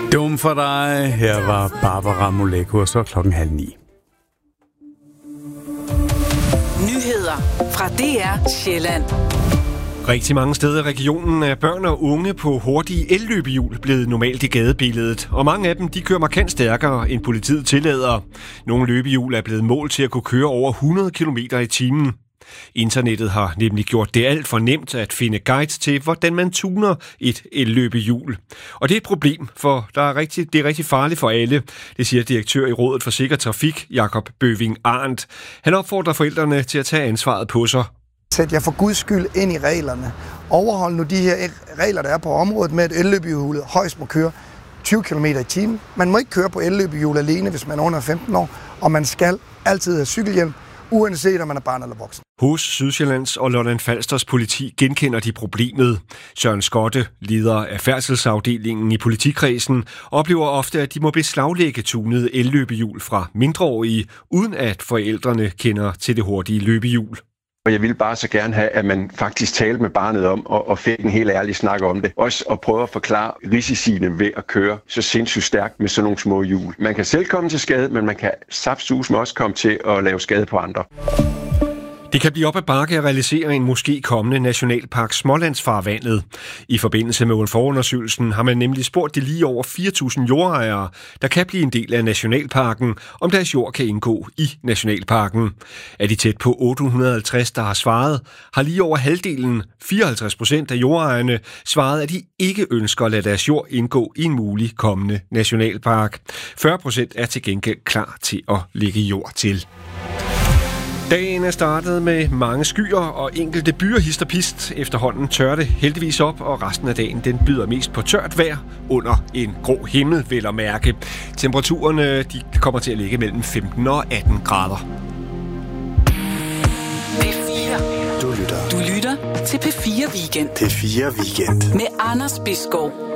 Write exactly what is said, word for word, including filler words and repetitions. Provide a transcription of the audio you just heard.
Dum for dig. Her var Barbara Moleko, og så klokken halv ni. Nyheder fra D R Sjælland. Rigtig mange steder i regionen er børn og unge på hurtige elløbehjul blevet normalt i gadebilledet, og mange af dem de kører markant stærkere, end politiet tillader. Nogle løbehjul er blevet målt til at kunne køre over hundrede kilometer i timen. Internettet har nemlig gjort det alt for nemt at finde guides til, hvordan man tuner et elløbehjul. Og det er et problem, for der er rigtig, det er rigtig farligt for alle, det siger direktør i Rådet for Sikker Trafik, Jakob Bøving Arndt. Han opfordrer forældrene til at tage ansvaret på sig. Sæt jer for guds skyld ind i reglerne. Overhold nu de her regler, der er på området med, at elløbehjulet højst må køre tyve kilometer i timen. Man må ikke køre på elløbehjul alene, hvis man er under femten år, og man skal altid have cykelhjelm, uanset om man er barn eller voksen. Hos Sydsjællands og Lolland Falsters politi genkender de problemet. Søren Skotte, leder af færdselsafdelingen i politikredsen, oplever ofte, at de må beslaglægge tunede elløbehjul fra mindreårige, uden at forældrene kender til det hurtige løbehjul. Og jeg ville bare så gerne have, at man faktisk talte med barnet om og, og fik en helt ærlig snak om det. Også at prøve at forklare risiciene ved at køre så sindssygt stærkt med sådan nogle små hjul. Man kan selv komme til skade, men man kan saftsusme også komme til at lave skade på andre. Det kan blive op ad bakke at realisere en måske kommende nationalpark Smålandsfarvandet. I forbindelse med forundersøgelsen har man nemlig spurgt de lige over fire tusind jordejere, der kan blive en del af nationalparken, om deres jord kan indgå i nationalparken. Af de tæt på otte hundrede og halvtreds, der har svaret, har lige over halvdelen, fireoghalvtreds procent af jordejerne, svaret, at de ikke ønsker at lade deres jord indgå i en mulig kommende nationalpark. fyrre procent er til gengæld klar til at lægge jord til. Dagen er startet med mange skyer og enkelte byer hist og pist. Efterhånden tør det heldigvis op, og resten af dagen den byder mest på tørt vejr under en grå himmel, vel at mærke. Temperaturerne de kommer til at ligge mellem femten og atten grader. P fire. Du lytter. Du lytter til P fire Weekend. P fire Weekend. Med Anders Bisgaard.